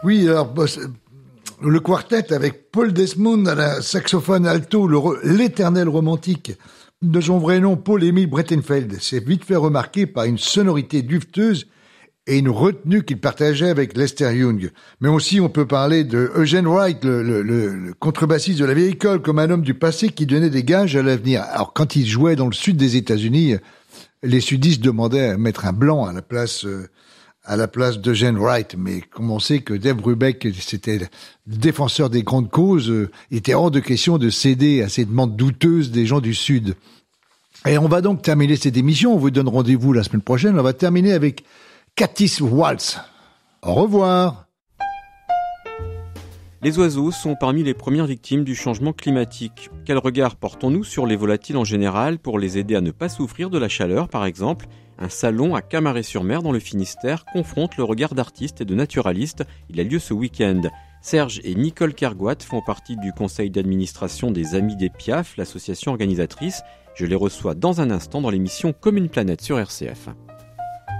Oui, alors le quartet avec Paul Desmond à la saxophone alto, l'éternel romantique de son vrai nom, Paul-Émile Breitenfeld, s'est vite fait remarquer par une sonorité duveteuse et une retenue qu'il partageait avec Lester Young. Mais aussi, on peut parler de Eugene Wright, le contrebassiste de la vieille école, comme un homme du passé qui donnait des gages à l'avenir. Alors, quand il jouait dans le sud des États-Unis, les sudistes demandaient à mettre un blanc à la place d'Eugene Wright. Mais comme on sait que Dave Brubeck, c'était le défenseur des grandes causes, il était hors de question de céder à ces demandes douteuses des gens du sud. Et on va donc terminer cette émission. On vous donne rendez-vous la semaine prochaine. On va terminer avec Katis Waltz. Au revoir. Les oiseaux sont parmi les premières victimes du changement climatique. Quel regard portons-nous sur les volatiles en général pour les aider à ne pas souffrir de la chaleur, par exemple ? Un salon à Camaret-sur-Mer dans le Finistère confronte le regard d'artistes et de naturalistes. Il a lieu ce week-end. Serge et Nicole Kergoat font partie du conseil d'administration des Amis des Piaf, l'association organisatrice. Je les reçois dans un instant dans l'émission Comme une planète sur RCF.